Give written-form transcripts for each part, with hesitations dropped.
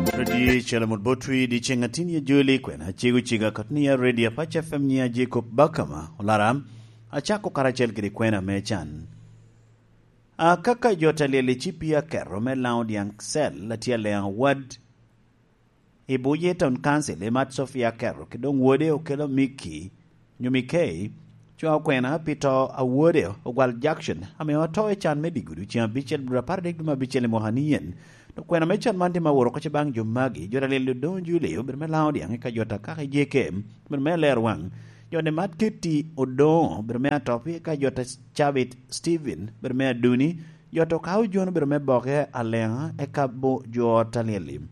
Radi Chalamut Botri di Chengatini Julie Quena, Chigu Chiga Kotnia, Radio Pacha Femnia Jacob Bakama, Olaram, Achako Karachel Quena Mechan. A Kaka Jota Lele Chipia Kerome Laudian Sel, Latia Leon Wad, Ebuye Town Council, Emat Sofia Kerro, Kedong Wode Okelo Miki, Numikei, Chua Quena, Pito, a Wode, Ogal Jackson, Ameoto Chan Mediguru, Chiam Bichel Brapardik, Bichel Mohanian. Kwena mechan mante ma woro ko ci bang jumagi jora le don julio ber me laudi an ka jota ka jekem ber me ler wang jone mat kiti odon ber me atopi ka jota chabit Steven ber me duni joto ka jon ber me boke alen e ka bo jota lelim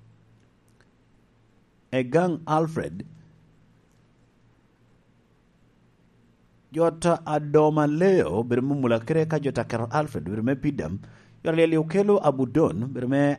e gang Alfred jota adoma leo ber mumula kre ka jota karo Alfred ber me pidam Yorle Ukelo Abudon, Berme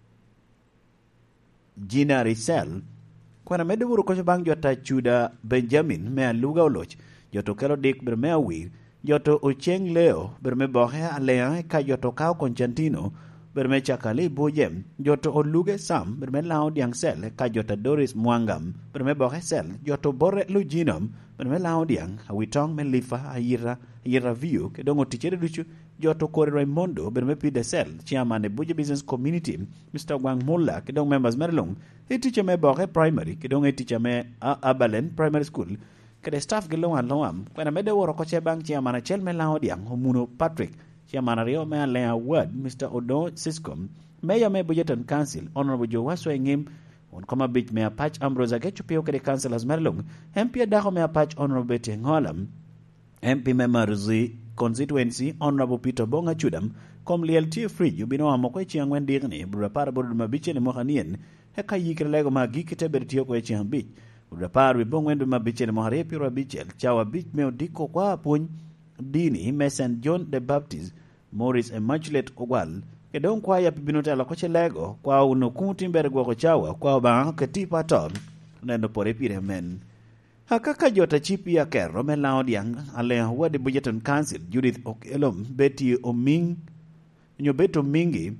Gina Risel, Quana Meduru Koshabang Jota Chuda Benjamin, Mea Luga Loch, Joto Kelo Dick Bermea Wee, Joto Ocheng Leo, Berme Bohe Alea, Kajoto Kao Constantino, Berme Chakali Bojem, Joto Oluge Sam, Berme Lao Diang Kajota Doris Mwangam, Berme Bohe Sel, Joto Bore Luginum, Berme Lao Diang, Awitong Melifa, Ayira View, Kedongo Tichere Duchu, Joto Kore Raimondo, Bermepi de Sel, Chairman of Buja Business Community, Mr. Wang Mola, Kedong members Merlong, a teacher me Bore Primary, Kedong a teacher me Abalen Primary School, Kede staff Gelong and Loam, when I made a war Coche Bank Chairman a Chelme Laudiang, Homuno Patrick, Chairman Rio Mea Lea Word, Mr. Odo Siscom, Mayor Me Bujeton Council, Honorable Joe Waswing him, on Coma Beach Mea Patch Ambrose Getchupio Kede Council as Merlong, MP Daho Mea Patch Honorable Tengolam, MP Memaruzi, Constituency, Honorable Peter Bonga Chudam, Com Lielty Free, you be no Amoquachi and Wendigni, Burapara Mabiche and Mohanian, Heka Yikelego Magikite Bertio Quachian Beach, Burapar with Bongwendu Mabiche and Mohare Pura Bichel, Chawa Beach Meo Dico Qua Pun, Dini, Mess and John the Baptist, Morris and Muchlet Ogal, Kedon Quaya Pinota Locoche Lego, Qua no Kuntimbergo Chawa, Qua Bang, Katipa Tom, Nando Porepire Men. Hakaka Jota Chipia Kerro Melaudiang, Alain Wadi Bujeton Council, Judith Okelom, Betty Oming, Nyobeto Mingi,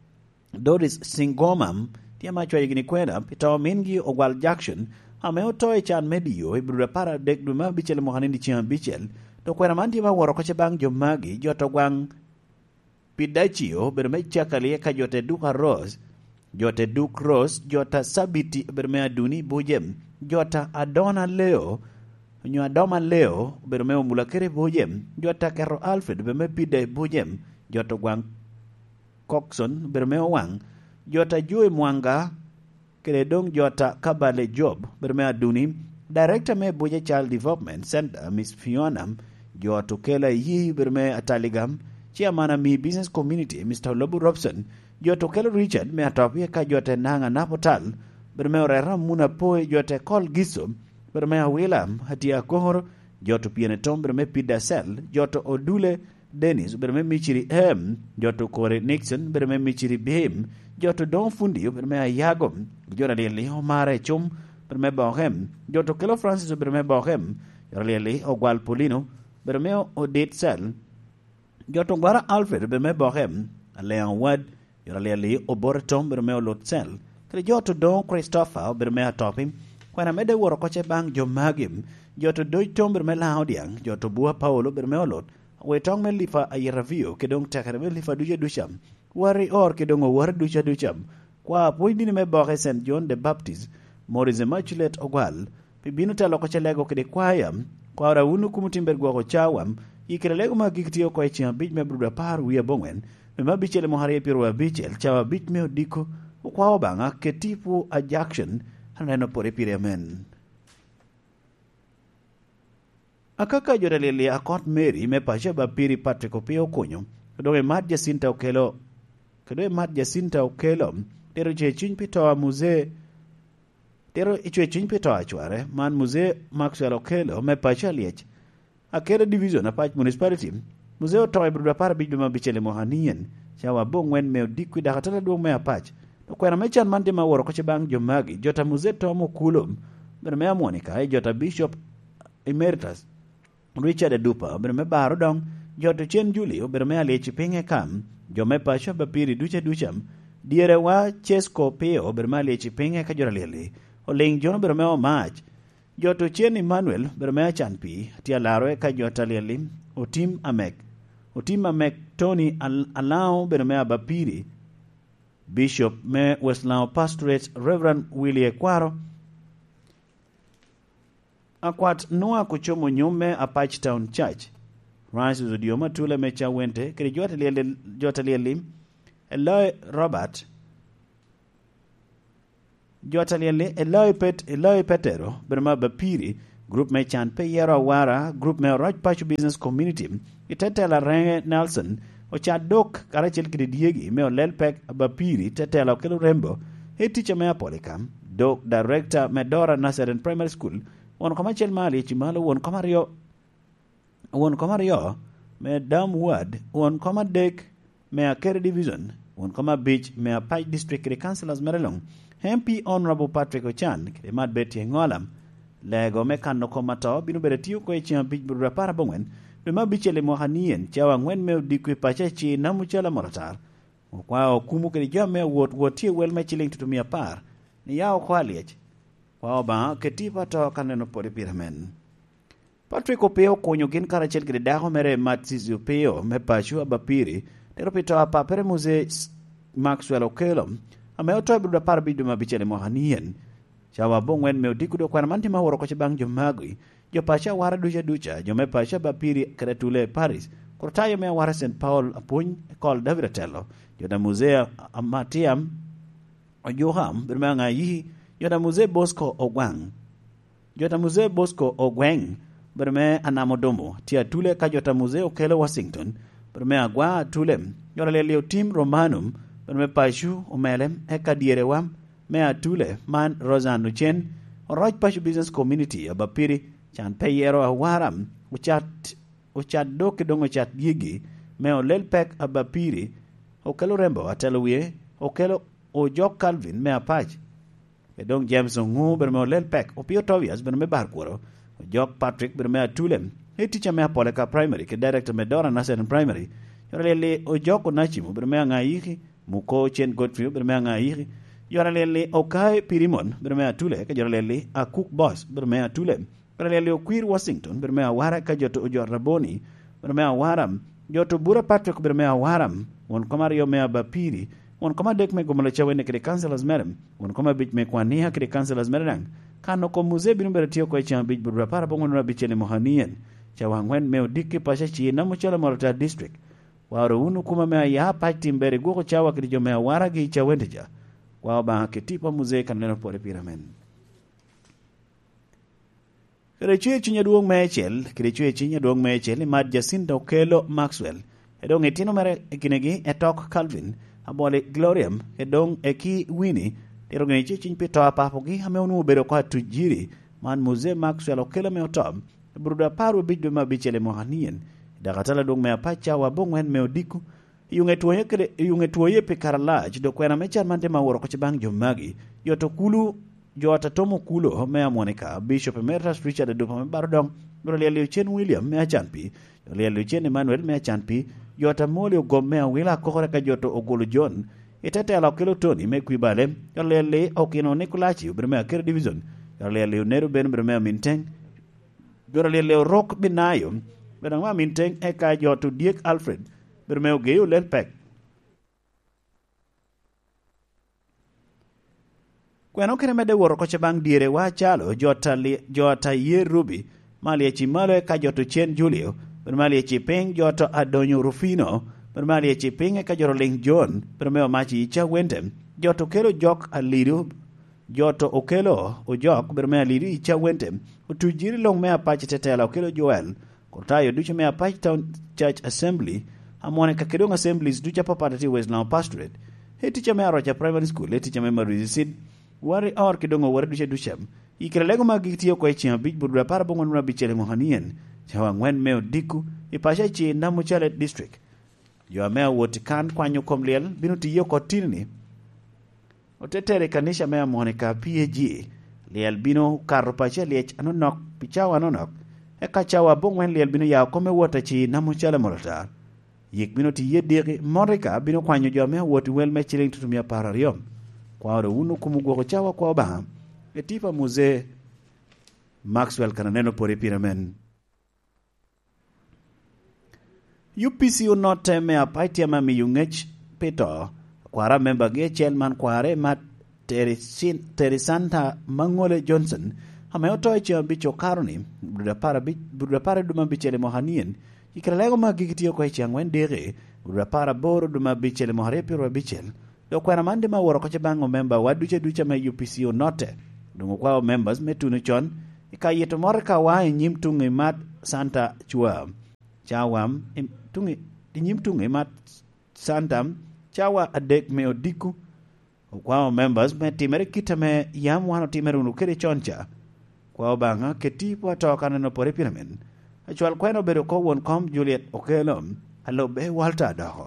Doris Singomam, Tiamacho Igniquena, Pita Mingi, Ogal Jackson, Ameo Toy Chan Medio, Ibrapara Dek Duma Bichel Mohanindi Chian Bichel, Toqueramantima Warocochabang Jomagi, Jota Wang Pidachio, Bermecha Kalieka Jote Duka Rose, Jote Duke Rose, Jota Sabiti, Bermea Duni, Bujem, Jota Adona Leo, Nyo Adoma Leo, Bermeo Mulakere Bojem, Jota Kero Alfred, Berme Pide Bojem, Jota Wang Coxon, Bermeo Wang, Jota Jue Mwanga, Keredong Jota Kabale Job, Bermea Duni, Director Me Boje Child Development Center, Miss Fionam, Jota Kela Yi Berme Ataligam, Chairman Mi Business Community, Mr. Lobu Robson, Jota Kela Richard, Me Atopia Ka Jota Nanga Napotal, Bermeo Rera Muna Poe Jote Kol Giso, Bermea Willam, Hatia Kohor, Joto Pienetom, Berme Pida Sel, Joto Odule, Dennis, Berme Michiri M, Joto Kore Nixon, Berme Michiri Bim, Joto Don Fundi, Bermea Yagom, Jota Lili, Omare Chum, Berme Bohem, Joto Kelo Francis, Berme Bohem, Yorlili, Ogual Polino, Bermeo Odate Sel, Joto Guara Alfred, Berme Bohem, Aleon Wad, Yorlili, Oboretom, Bermeo Lot Sel, Joto Don Christopher Bermea Topping, when I made a war coche bang Jomagim, Joto Doitom Bermela Audiang, Joto Bua Paolo Bermeolot, we tongue Melifa a year review, Kedong Takarabelifa Duja Dusham, Worry or Kedong War Duja Dusham, Qua Pointing me Borges and John the Baptist, Morris a Machulet Ogal, Pibinuta Locoche Lego Kede Quayam, Quara Unu Kumutimbergo Chawam, Ikerlegoma Gictio Quachian Beach me Bruda Par, we are Bongen, Mabichel Mohare Piro Bichel, Chawa Bit Meo Dico. Kwabanga ketipu a Jackson haneno porepire men. Akaka jorelele akot Mary me pasha ba piri Patrick Opio konyo. Kedoe mat Jacinta Okelo. Kedoe mat Jacinta Okelo. Tero chechin pito muze. Tero chechin pito achware. Man muze Maxwell Okelo me pasha liech. Akela division a patch municipality. Museo toy bruda para bijuma bichele mohanien. Chawa bongwen me dikwi da hatala duong me a patch. Kwena mechan mande ma woro koche bang Jomagi, Jota Muzeto Mo Kulum, Bermea Monica, Jota Bishop Emeritus, Richard Dupa, Berme Barodong, Jota Chen Julio, Bermea Lechi Pinge Kam, Jome Pasha Bapiri Ducha Ducham, diere wa Chesco Pio bermali chipinge ka joralieli oling jono bermeo mach joto Chien Emmanuel bermea chanpi tia larwe ka jotalieli otim amek Tony Alao bermea bapiri Bishop me Westlaw Pastorate Reverend Willie Kwaro akwat noa kuchomo nyume Apache Town Church Rice Udioma Tule Mecha Wente kiri jotalieli Eloy Robert jotalieli Eloy Petero berma bapiri group me chan pe yero wara group me Roch Pachu Business Community itetela Renge Nelson ocha dok karachel kiri diegi me olelpek bapiri tetela okelo rembo teacher me apolikam dok director Medora Nursery and Primary School won kama chel mali chimalo won kama rio me dam ward won kama dek me Akere division won kama beach me Apache district kiri councilors merelong MP Honorable Patrick Ochan kiri mad beti ngolam lego me kanno koma to binu beretiu ko echiam beach burra para bongwen de ma bichele mo hanien chawa ngwen me dikwe pacha chi na muchala moratar kwa okumu kiri jame wotie wel me chiling tutumia par ni yao kwaliech kwa ba ketipa to kaneno pori piramen Patrick Opeo konyo gin karachel kiri daho mere Matsizio Peo me pachu abapiri tero pito apa pere muze Maxwell Okelom ame otoy bruda par bidu ma bichele mo hanien chawa bongwen me dikudo kwa manti ma woro ko chibang jomagui jo pacha wara ducha jo me pacha bapiri kretule Paris kortayo me wara St Paul apuny kol David Tello jo da musea amatiam ojoham bermanga yi jo da musea Bosco Ogweng berme anamodomo tia tule ka jota museo Kelo Washington berme agwa tulem jo da leo team Romanum berme pachu omelem eka dierewam me atule man Rosanne Chen Roch Pachu Business Community abapiri chan peyero awaram uchat doke dongo chat gigi me olel pek abapiri okelo rembo atelowie okelo ojok Calvin me Apache edong James Ongu berme olel pek opio Tobias berme barkworo ojok Patrick berme atulem teacher me Apoleka Primary ke director Medora Nursery Primary yorele ojok Onachimu berme ngayi muko Chen Godfrey berme ngayi yorele Okai Pirimon berme atule ke yorele Akuk Boss berme atule Yorele Queer Washington berme awara ka joto ojor Raboni berme awaram joto Bura Patrick berme awaram won komario me abapiri won koma dek me gomolo chawene kre councilors merem won koma bich me kwania kre councilors merang kano ko muze binu beratio ko cham bich Bura para bongon na bichele mohanien chawangwen me odiki pasha chi na muchala Morota district waro unu kuma me ya pati mbere go chawa kre jo me awara gi chawendeja wa ba ketipa muze kaneno pore piramen Kirechue chinya duong mechel mad Jacinta Okelo Maxwell edong etino mere kinegi etok Calvin abole Gloriam edong eki Winnie terogene chiny pito apapogi ame onu bedo kwa tujiri man muze Maxwell Okelo me otom bruda paru biddo ma bichele mohanien dagatala dong me apacha wa bongwen me odiku yunge tuoye pe karalaj do kwena mechan mante ma woro ko chibang jomagi yoto kulu Jota Tomo Kulo me Monica Bishop Emeritus Richard Dupame Bardong Yorele Chen William me Chanpi Yorele Chen Emmanuel me Chanpi Jota Molio Gomea Wila Kokore ka Joto Ogolo John Etete ala Okelo Tony me Kwibale Yorele Okino Nicolachi berme Akere division Yorele Nero Ben berme Minteng Yorele Rock Binayo berme Minteng eka Joto Diek Alfred berme Ogeyo Lelpek Kweno kene mede woro koche bang diere wa chalo jota ye rubi mali echi malo ka joto Chen Julio per mali echi ping joto Adonyo Rufino per mali echi ping ka joro Ling John per meo machi icha wentem joto kelo jok aliru joto okelo ojok per mea liru icha wentem utujiri long mea Apache tetela okelo Joel kortayo duche mea Apache Town Church Assembly amone ka kedong assemblies ducha papatati Westlaw Pastorate heticha mea Rocha Primary School heticha mea Marizisid wari or kidongo wari duchem ikrelego magitio ko echi abich budra para bongon na bichele mohanien chawa ngwen meo diku ipasha chi na Muchale district yo mea wotikan kwanyo komliel binu tiyo kotinni otetere kanisha mea Monica PAG liel binu karo pacha liech anonok pichawa anonok eka chawa bongwen liel binu ya kome wota chi na Muchale Morota yik bino ti yediki morika bino kwanyo jome woti wel me chiling tutumia parariom kwa unu kumugwako chawa kwa obaha etipa muze Maxwell kana neno pori piramen UPC unote me apaitia mami yungech pito kwara member ge chairman kware mat Teresanta Mangole Johnson ameotoa cha bicho karoni buda para duma bichele mohanien ikralego magigitio kwa changwen dere buda para boro duma bichele moharepi ro bichel do kwa mande ma woro ko bango member waduche ducha me UPC unote dungo kwa members metunu chon ikayeto morka wa nyim tungi mat Santa chua chawam tungi nyim tungi mat santam chawa adek me odiku kwa members me timere kitame yam wano timere unu kere choncha kwa banga keti po toka no pore piramen achwal kweno bedo ko won kom Juliet Okelo hello be Walter daho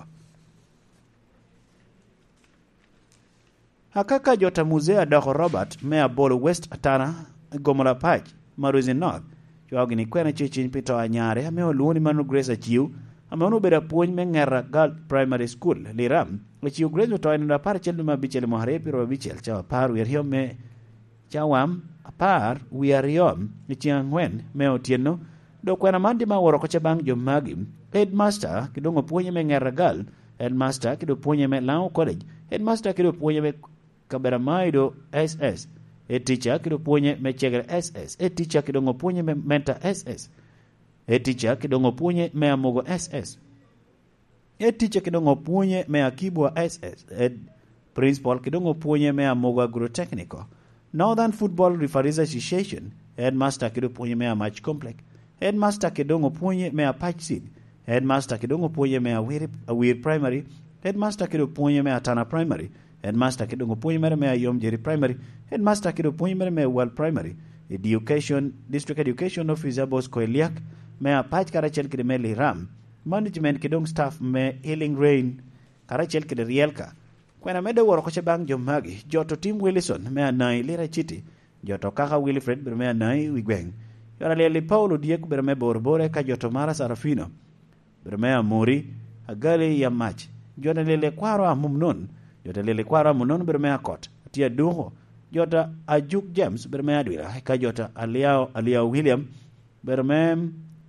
hakaka jota muzea daho Robert me abolo West Atana Gomola Pach Maruzi North jogi ni kwena chichin pito anyare ame oluoni manu Grace Achiu ame onu beda puonj me ngera Girl Primary School Liram Achiu Grace to ina par chelu ma bichele mohare piro bichel chawa par wi me chawam apar wi ariom ni chiangwen me otieno do kwena mandi ma woro ko chabang jomagi headmaster kidongo puonje me ngera Girl headmaster kido puonje me Lao College headmaster kido puonje me Kabera Maido SS e teacher kido puonje me Chegre SS e teacher kidongo puonje me Menta SS e teacher kidongo puonje me Amogo SS e teacher kidongo puonje me Akibwa SS e principal kidongo puonje me Amogo Agro-Technical Northern Football Referees Association headmaster kido puonje me Match Complex headmaster kidongo puonje me Patch Seed headmaster kidongo puonje me Awir Primary headmaster kido puonje me Atana Primary headmaster kidongo puonje me Yom Jeri Primary headmaster kido puonje me World Primary District Education Officer Bosco Eliak me Patch Karachel kide me Liram management kidong staff me Healing Rain Karachel kide Rielka kwena mede woro ko bang jomagi joto Tim Wilson me anai Lira Chiti joto kaka Wilfred ber me anai Wigweng yora le Paulo Diek ber me Borbore ka joto Mara Sarafino ber me Amuri agali ya match jona le kwaro amumnon jota le kwaro amumnon ber me Akot tia duho jota Ajuk James ber me Adwira ka jota Aliao William ber me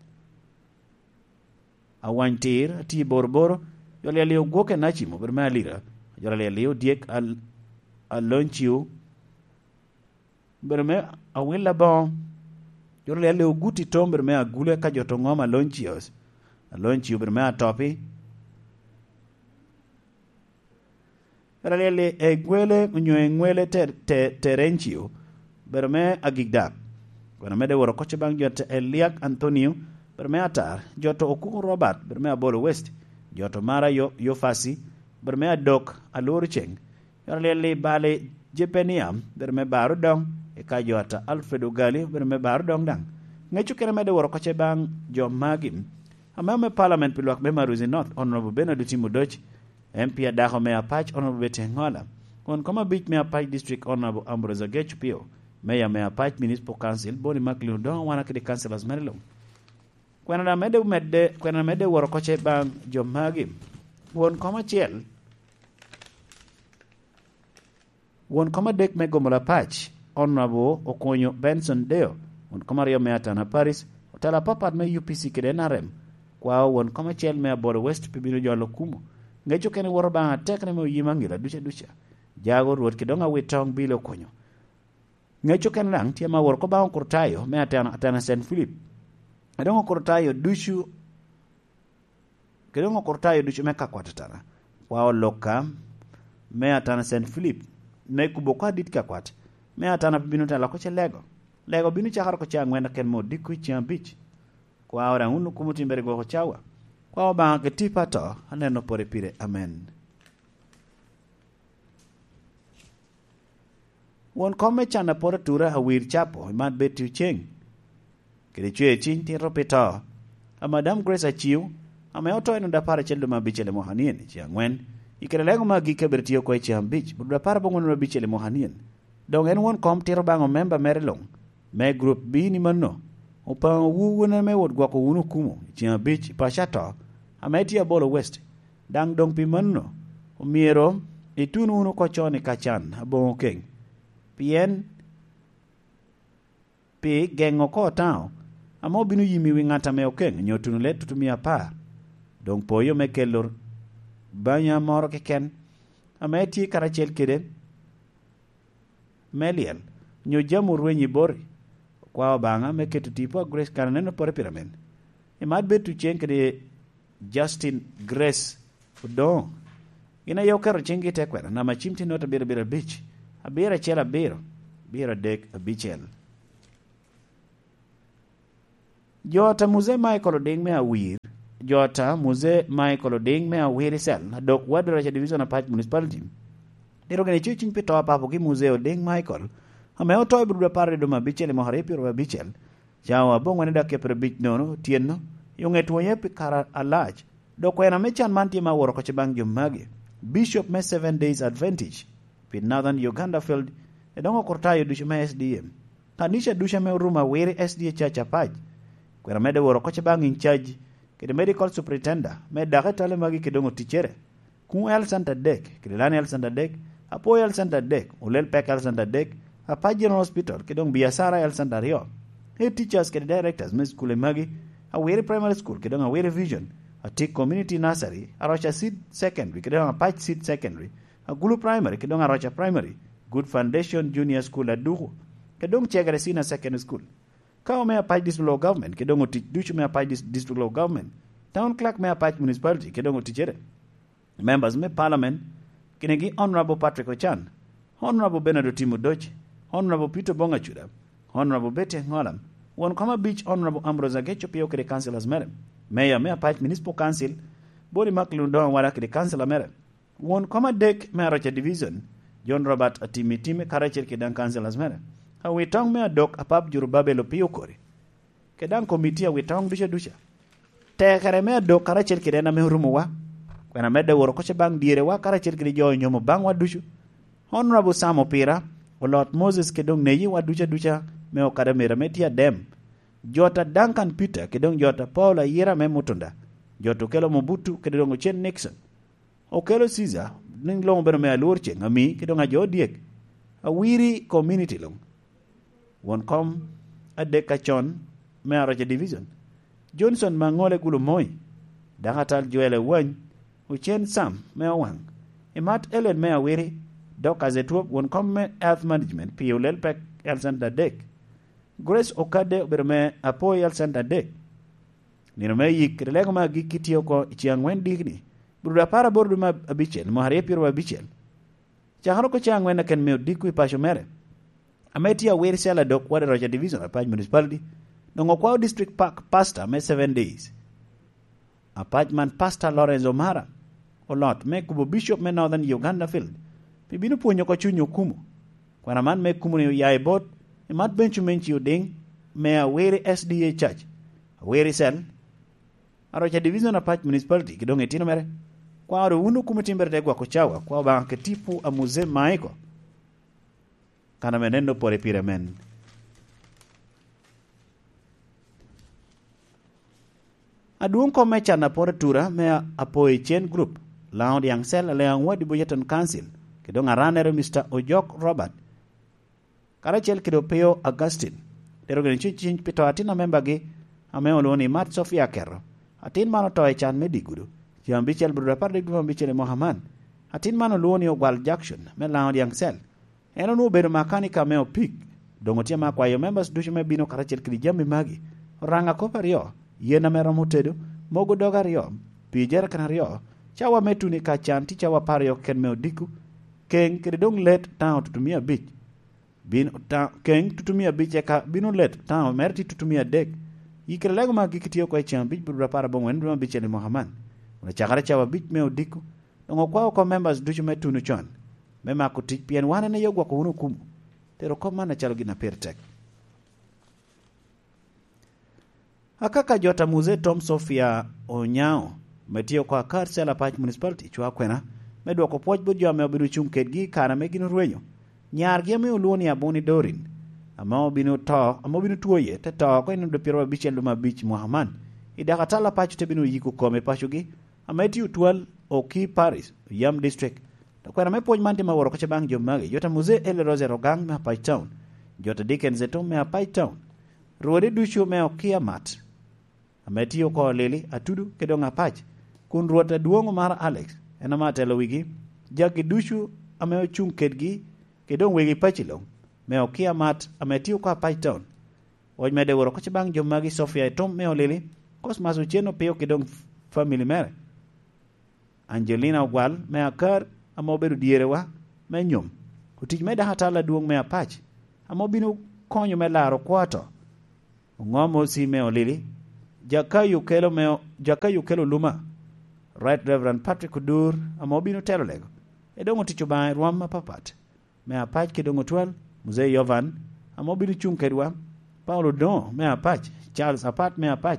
Awantir ti Borboro yole leo goke nachimo ber me Alira yole leo Diek Alonchiu ber me Awila bon yole leo Guti Tom ber me Agule ka joto Ngoma Alonchiu ber me Atopi yole le Egwele Ngwele Terenchiu ber me Agigdak kwana mede woro koche bang jota Eliak Antonio ber me Atar joto Okuku Robert ber me Abolo West joto Mara Yofasi ber me Adok Alor Cheng yole le Bale Jepeniam ber me Baru Dong e ka jota Alfredo Gali ber me Baru Dong dang ngechu kere mede woro koche bang jomagim amame parliament pilwak me Maruzi North Honorable Benedict Mudochi MP Adaho me Apach Honorable Betengola on koma beach me Apach District Honorable Ambrose Gech Pio Mayor me Apach Municipal Council Boni Macleod don wana kide councilors Maryland kwena mede woro koche bang jomagi won koma chiel won koma dek me Gomola Patch Honorable Okonyo Benson Deo won koma rio me Atana Paris otala papat me UPC kide narem kwa won koma chiel me Abolo West pibino jolo kumo ngecho kene woro bang tekne me yimangira ducha jago ruot kidonga witong bilo konyo ngecho kene lang tia ma woro ko bang kurtayo me Atana St Philip Kedongo kurtayo dushu me kakwatatana wao loka me Atana St Philip me kuboka dit kakwat me Atana binu tala ko lego binu chakar ko changwenda ken mo diku chiambich kwa ora unu kumuti go chawa kwa ba ke tipato aneno pore pire amen won kome chana pore tura Awir chapo imat betu cheng kede chwe chin tin ropeta a Madam Grace Achiu ame oto eno da para chelo ma bichele mohanien chi angwen ikere lego ma gike bertio ko chi ambich buda para bongon no bichele mohanien dong en won kom tiro bango member merelong me group B ni manno opa wuwuna me wod gwako unu kumo chi ambich pa shato ameti abolo west dang dong pi manno umiero itunu unu ko choni kachan abongo keng pien pi gengo ko tao amo binu yimi wi ngata me okeng nyotunu let tutumia pa dong poyo me kelor banya moro ke ken ameti karachel kide meliel nyo jamu rwenyi bori kwa banga me ketu tipo Grace kaneno pore piramen imad betu chen kede Justin Grace udong ina yokero chengi tekwera na machimti nota bira beach abira chela bira dek abichel jota muze Michael Oding me awir jota muze Michael Oding me awir sel dok wadra cha division of Patch municipality dero gane chuchin pito papo ki muze Oding Michael ame otoy bruda parre do mabichel mo hare piro mabichel jawa bongwane dakke per bich nono tienno yonget woye pikara alaj dok wena mechan manti ma woro ko chebang jumagi Bishop me 7 days advantage pi Northern Uganda field edongo kortayo dusha me SDM kanisha dusha me ruma weri SDA church apaj kwera mede woro koche bang in charge kede medical superintendent me dake tale magi kedongo tichere kun el santa dek kede lani el santa dek apo el santa dek ulel pek el santa dek apaj general hospital kedong biasara el santa rio teachers kede directors me school magi a weri primary school kedong a weri vision a tik community nursery a rocha seed secondary kedong a patch seed secondary a gulu primary kedong a rocha primary good foundation junior school a duhu kedong chegare sina secondary school kao me a patch district law government kedong o teach duchu me a patch district law government town clerk me a patch municipality kedong o teachere members me parliament kinegi honorable Patrick Ochan honorable Benado Timudochi honorable Peter Bongachuda honorable Betty Ngolam won kama beach honorable Ambrose Agecho pio kede councillors mere mayor me a patch municipal council body maklundon wara kede councillor mere won kama dek me a rocha division John Robert Atimitime karacher kedan councillors mere a witong me a dok apap jurubabelo pio kore kedan committee a witong dusha tekere me a dok karacher kedan me rumo wa kwena mede woro koche bang diere wa karacher kede joy nyomo bang wa dushu honorable Sam Opira Olot Moses kedong neyi wa dusha me o kadamira metia dem jota Duncan Peter kedong jota Paula Yera me mutunda joto kelo Mobutu kedong Chen Nixon o kelo Caesar ning long beno me alurche ngami kedong a jodiek a wiri community long won kom a dekachon me a rocha division Johnson mangole gulu moy dangatal joele wany uchen Sam me wang imat Ellen me a wiri dok azetuop won kom me earth management piulel pek el santa dek Grace Okade berme apoy el santa dek nino me yik relego ma gikitio ko chiangwen digni bruda para bordu ma abichel mo hare piro abichel chaharo ko chiangwen ken me dikui pasho mere ameti a weri sela dok wade rocha division apaj municipality nongo kwao district park pastor me 7 days apaj man pastor Lorenzo Mara olot me kubo bishop me Northern Uganda field pibinu punyo ko chunyo kumu kwana man me kumu ni yae bot imat benchu menchi uding me a weri SDA church a weri sel a rocha division apaj municipality kidong etino mere kwa aro unu kumutimber degwa kuchawa kwa bang ketipu a muze maiko kana menendo pore piramen aduong ko mecha na pore tura me apoy chen group laund yang sel leang wadi boyeton council kedong aranero Mr. Ojok Robert karachel kido peo Augustine derogene chin pito atina member gi ame oloni Mat Sofia Kerro atin mano to chan medigudu jambichel bruda parde guma bichele Mohamed atin mano luoni ogwal Jackson me laund yang sel eno no bedo makanika me opik dongotia ma kwa yo members dusho me bino karachel kidi jambi magi ranga ko pario yena mero mutedo mogo dogario pijer kanario chawa metuni ka chanti chawa pario ken me odiku keng kidi dong let town tutumia bich bin ta keng tutumia bich ka bino let town merti tutumia dek yikere lego ma gikitio ko cham bich bruda para bon wendu ma bichele Mohamed una chakara chawa bich me odiku dongo kwa ko members dusho me tunu chon mema kutik pien wana ne yogwa ko kumu pero ko mana chalo gina pertek akaka jota muze Tom Sofia Onyao metio ko akar sela patch municipality chwa kwena medwa ko poj bojo me obiru chung kedgi kana me gino rwenyo nyar gi me uluoni aboni Dorin ama obinu to ama obinu tuoye te to ko ino do pero bichel ma bich Mohamed idakatala pacho te binu yiku kome pacho gi ameti utwal Oki Paris Yam District to kwera me poj mante maworo ko bang jomage jota muse ele rose rogang me Pai Town jota Dickens zeto me Pai Town ruode ducho me Okia Mat ameti ko leli atudu kedonga pach kun ruota duongo mar Alex enama telo wigi jagi ducho ame ochung kedgi kedong wigi pachilong me Okia Mat ameti ko Pai Town oj mede woro ko bang jomage Sofia Tom me oleli kos masu cheno peo kedong family mere Angelina Wal me akar amoberu diere wa me nyom kutich me da hatala duong me apach amobinu konyo me laro kwato ngomo si me olili jakayu kelo luma Right Reverend Patrick Kudur amobinu telo lego edongo ticho ba ruam mapapat me apach kedongo twal Mzee Yovan amobinu chung kedwa Paulo Don me apach Charles Apat me apach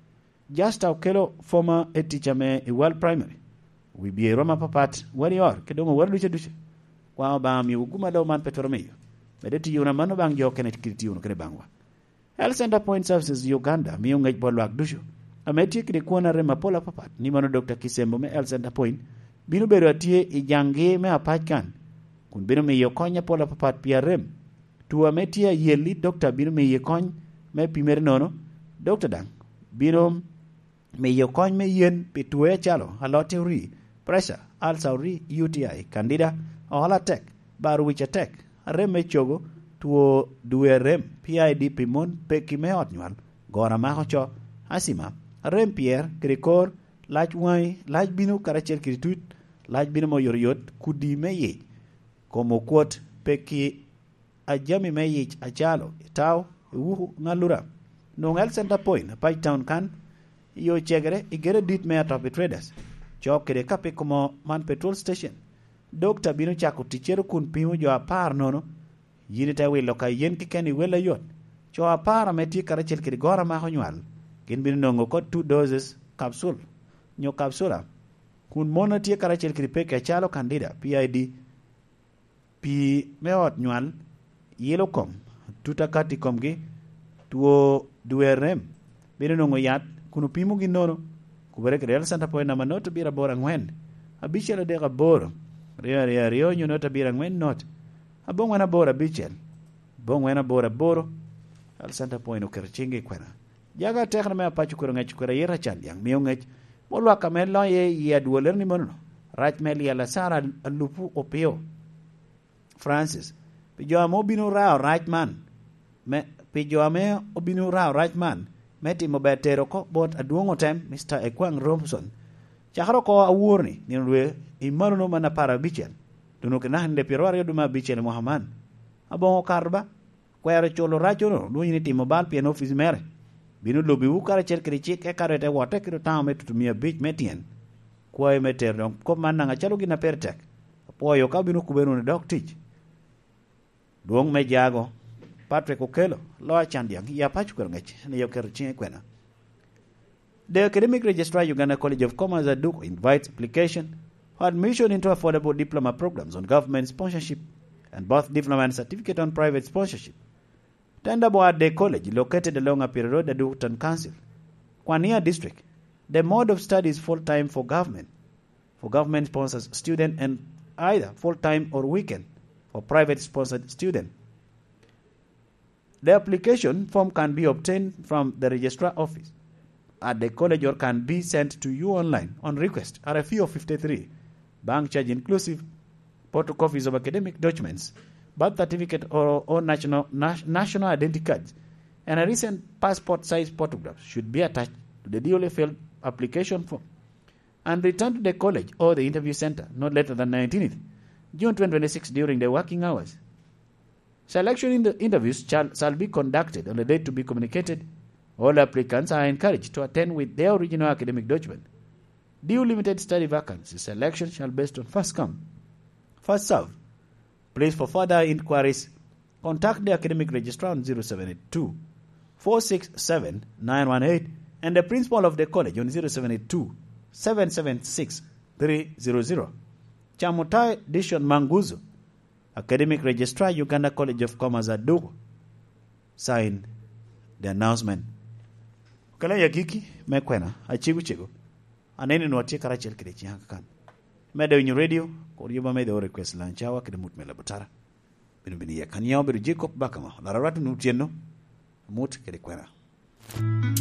Justa kelo former teacher me Iwal Primary we be Roma papat warrior kedongo warlu duce kwa ba mi uguma do man petromeyo bedeti yuna mano bang jo kenet kirti uno kene bangwa Health Center Point Services Uganda mi ngej bolwak duce ameti kide kuona rema pola papat ni mano Dr. Kisembo me Health Center Point binu beru atie ijange me apach kan kun binu me yokonya pola papat pia rem tu ameti yeli Dr. binu me yekony me pimer nono Dr. Dang binu me yokony me yen pitue chalo alote uri pressure, alsauri, UTI, candida, ohala tek, baru wicha tek, rem me chogo, tuo duwe rem, PID pimon, peki me otnyual, gora maho cho, asima, rem pier, krikor, lach wai, lach binu karachel kiritut, lach binu mo yoryot, kudi me yej, komo kuot, peki ajami me yej achalo, itao, uhu ngalura. Nung Health Center Point, Pai Town kan, iyo chegere, igere dit me atopi traders, chok kede kape como man petrol station Dr. binu chako tichero kun pimo jo apar nono yini ta wilo ka yen kikeni wela yot cho apar ameti karachel kede gora ma honyual kin binu nongo ko 2 doses capsule nyo capsula kun mona tie karachel kede peke chalo candida PID pi meot nyual yelo kom tuta kati kom gi tuo duerem binu nongo yat kunu pimo gi nono kubere Health Center Point nama not bira bora ngwen abichel de ga bora rio nyo not bira ngwen not abong wana bora bichel bong wana bora boro Health Center Point okerchinge kwena jaga tekna me apachu kuro ngech kura yera chan yang miyo ngech molwa kamelo ye duoler ni mono rach meli ya la sara lupu opio Francis pijo amo binu rao right man me pijo ame obinu rao right man meti mobetero ko bot aduongo tem Mr. Ekwang Robson chakro ko awurni ninwe imaruno mana para bichel duno kena hande pirwario duma bichel Muhammad abongo karba kwere cholo rachono duini timo bal pien office mere binu lobi ukara cher krichik e karete wote kiro tawo metutumia bich metien kwae meter don ko mananga chalo gina pertek poyo ka binu kubenu ne dok tich duong me jago Patrick Okelo, Loa Chandiang, Yapachukar Ngech, and Yoker Chinequena. The Academic Registrar Uganda College of Commerce at Duke invites application for admission into affordable diploma programs on government sponsorship and both diploma and certificate on private sponsorship. Tandabo at the college, located along Apira Road, at Duketon Council, Kwania District. The mode of study is full-time for government sponsors student and either full-time or weekend for private sponsored student. The application form can be obtained from the registrar office at the college or can be sent to you online on request at a fee of 53. Bank charge inclusive, photocopies of academic documents, birth certificate or national identity cards, and a recent passport size photograph should be attached to the duly filled application form and returned to the college or the interview center not later than 19th June 2026 during the working hours. Selection in the interviews shall be conducted on a date to be communicated. All applicants are encouraged to attend with their original academic document. Due limited study vacancies, selection shall be based on first come, first serve. Please, for further inquiries, contact the academic registrar on 0782 467 918 and the principal of the college on 0782 776 300. Chamutai Dishon Manguzo, Academic Registrar, Uganda College of Commerce at Dugu, signed the announcement. kala ya giki me kwena a chigu anene no tie karachel kide chiang kan me de nyu radio ko yuba me de request lan chawa kide mut me la butara bin ya kan yaw be Jacob bakama la rawatu nu tienno mut kide kwena